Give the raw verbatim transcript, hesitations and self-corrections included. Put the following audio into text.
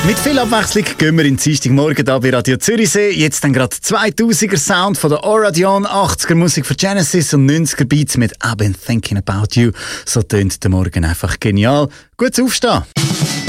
Mit viel Abwechslung gehen wir in den Dienstagmorgen hier bei Radio Zürichsee. Jetzt dann gerade zweitausender Sound von der Oradion, achtziger Musik von Genesis und neunziger Beats mit I've Been Thinking About You. So tönt der Morgen einfach genial. Gutes Aufstehen!